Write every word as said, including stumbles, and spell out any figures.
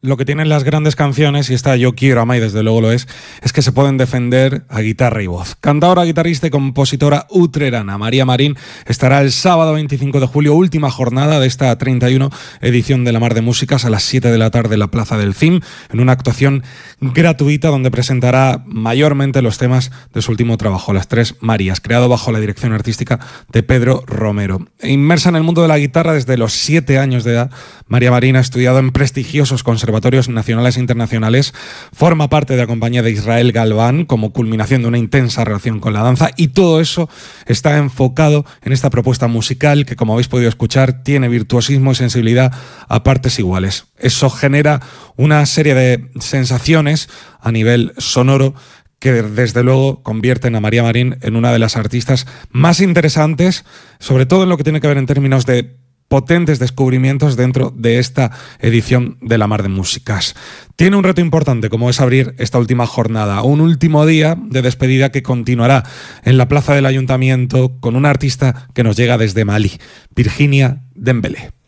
lo que tienen las grandes canciones, y esta Yo quiero a Mai desde luego lo es, es que se pueden defender a guitarra y voz. Cantadora, guitarrista y compositora utrerana María Marín estará el sábado veinticinco de julio, última jornada de esta treinta y uno edición de La Mar de Músicas, a las siete de la tarde en la Plaza del C I M, en una actuación gratuita donde presentará mayormente los temas de su último trabajo, Las Tres Marías, creado bajo la dirección artística de Pedro Romero. Inmersa en el mundo de la guitarra desde los siete años de edad, María Marín ha estudiado en prestigiosos conservatorios nacionales e internacionales, forma parte de la compañía de Israel Galván como culminación de una intensa relación con la danza, y todo eso está enfocado en esta propuesta musical que, como habéis podido escuchar, tiene virtuosismo y sensibilidad a partes iguales. Eso genera una serie de sensaciones a nivel sonoro que desde luego convierten a María Marín en una de las artistas más interesantes, sobre todo en lo que tiene que ver en términos de potentes descubrimientos dentro de esta edición de La Mar de Músicas. Tiene un reto importante, como es abrir esta última jornada, un último día de despedida que continuará en la plaza del Ayuntamiento con una artista que nos llega desde Malí, Virginia Dembélé.